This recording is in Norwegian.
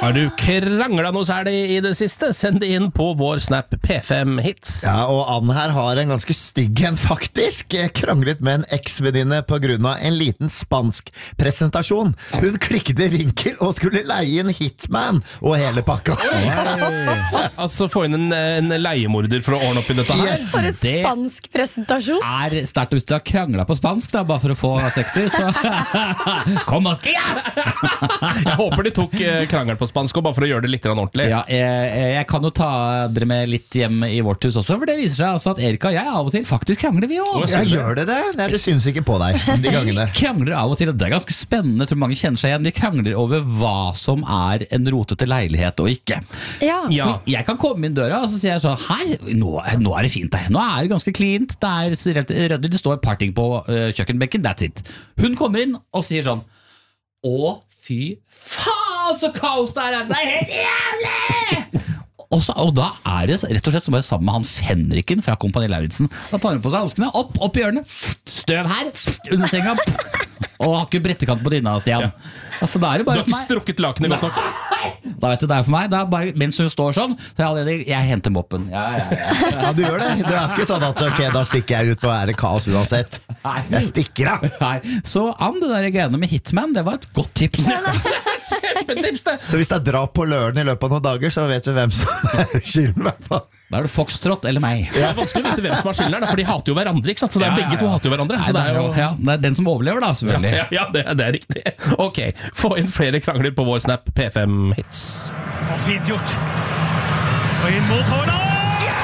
Har du kranglet noe særlig i det siste? Send det inn på vår Snap P5 Hits. Ja, og Ann her har en ganske stygg en faktisk. Kranglet med en eksvenninne på grunn av en liten spansk presentasjon. Hun klikket i vinkel og skulle leie inn hitman og hele pakka. Altså få inn en leiemorder for å ordne opp i dette her. Yes. For en spansk presentasjon. Start hvis du har kranglet på spansk da, bare for å få sexy, så kom og skias! Jeg håper de tok krangel på spansk bare for å gjøre det litt ordentlig. Ja, jeg kan jo ta dere med litt hjem i vårt hus også, for det viser seg altså at Erika og jeg av og til faktisk krangler vi også. Ja, gjør det det? Nei, det synes ikke på deg de gangene. Vi krangler av og til, og det er ganske spennende, jeg tror mange kjenner seg igjen. Vi krangler over hva som er en rotete leilighet og ikke. Ja. For jeg kan komme inn døra, og så sier jeg sånn, nå er det fint her. Nå er det ganske cleant, det er ryddig, det står et par ting på kjøkkenbenken, that's it. Hun kommer inn og sier sånn, å fy faen så kaos det er helt jævlig! Og da er det rett og slett som å være sammen med han Fenriken fra Kompani Lauritzen. Da tar hun på seg hanskene, opp i hjørnet, støv her, under senga, og har ikke brettekant på dyna, Stian. Altså, da er det bare Du har ikke strukket lakenet godt nok. Da vet du, det er for meg. Da bare, mens hun står sånn, så jeg henter moppen. Ja. Ja, du gjør det. Det er ikke sånn at ok, da stikker jeg ut og er det kaos uansett. Jeg stikker av. Nei. Så Ann, det der greiene med Hitman, det var et godt tips. Kjempetips det. Så hvis det er drap på Løren i løpet av noen dager, så vet vi hvem som er skylden i hvert fall. Da er det Foxtrot eller meg. Det er vanskelig å vite hvem som har skylden her, for de hater jo hverandre, ikke sant? Så det er begge to hater jo hverandre. Så det er jo... Ja, det er den som overlever da, selvfølgelig. Ja, det er riktig. Ok, få inn flere krangler på vår Snap P5 Hits. Og fint gjort. Og inn mot Haaland!